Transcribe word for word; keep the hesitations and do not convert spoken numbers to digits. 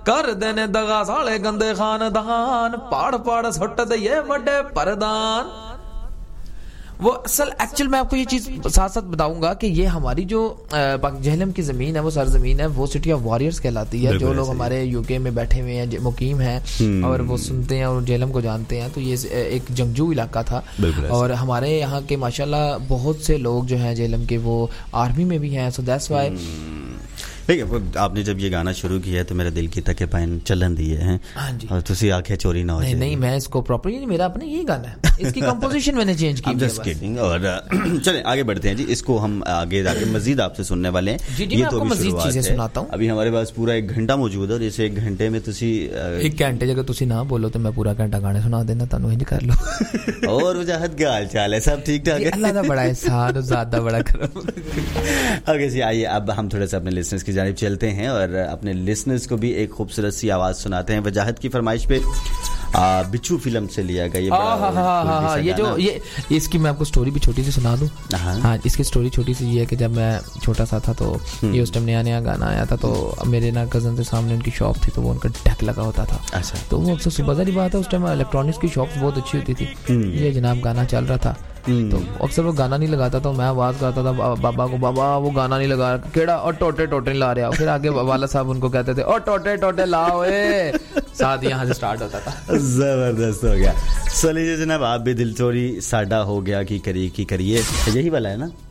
कर देने दगा साले गंदे खानदान पाड़ पाड़ सुट दे ये बड़े परदान। वो असल एक्चुअल मैं आपको ये चीज साथ साथ बताऊंगा कि ये हमारी जो जेहलम की जमीन है वो सरजमीन है, वो सिटी ऑफ वॉरियर्स कहलाती है। जो लोग हमारे यूके में बैठे हुए हैं मुकीम हैं और वो सुनते हैं और जेहलम को जानते हैं, तो ये एक जंगजू इलाका था और हमारे यहाँ के माशाल्लाह बहुत से लोग जो हैं जेहलम के वो आर्मी में भी हैं। सो दैट्स व्हाई ठीक है, आपने जब ये गाना शुरू किया तो मेरे दिल की तके पैन चलन दिए हैं। हाँ जी। और तुसी आंखें चोरी ना हो नहीं नहीं, मैं इसको प्रॉपर्ली नहीं, मेरा अपना यही गाना है, इसकी कंपोजिशन मैंने चेंज की है बस। और चलें आगे बढ़ते हैं जी, इसको हम आगे जाके मजीद आपसे सुनने वाले हैं। जी जी, मैं आपको मजीद चीजें सुनाता हूँ। अभी हमारे पास पूरा एक घंटा मौजूद है और इस एक घंटे में तुसी एक घंटे जगह तुसी ना बोलो तो मैं पूरा घंटा गाने सुना देना तानू, इंज कर लो। और वजाहत क्या हाल चाल है, सब ठीक ठाक है? अल्लाह का बड़ा एहसान, ज्यादा बड़ा करो। ओके जी, आइए अब हम थोड़ा सा अपने लिसनर्स की जानिब चलते हैं और अपने लिसनर्स को भी एक खूबसूरत सी आवाज सुनाते हैं। वजाहत की फरमाइश पे आ, बिच्छू फिल्म से लिया गया ये बड़ा हाँ हाँ हाँ हाँ, ये जो ये इसकी मैं आपको स्टोरी भी छोटी सी सुना दूं। हाँ, इसकी स्टोरी छोटी सी ये है कि जब मैं छोटा सा था तो ये उस टाइम नया नया गाना आया था, तो मेरे ना कजन के सामने उनकी शॉप थी, तो वो उनका टैग लगा होता था। अच्छा। तो वो अक्सर सुबह वाली बात है, उस टाइम इलेक्ट्रॉनिक्स की शॉप्स बहुत अच्छी होती थी। ये जनाब गाना चल रहा था तो अक्सर वो गाना नहीं लगाता, तो मैं आवाज करता था बाबा को, बाबा वो गाना नहीं लगा केड़ा, और टोटे टोटे ला रहा। फिर आगे वाला साहब उनको कहते थे और टोटे टोटे लाओ ए, साथ यहाँ से स्टार्ट होता था। जबरदस्त हो गया। चलिए जनाब, आप भी दिल चोरी साडा हो गया की करिए की करिए, यही वाला है ना?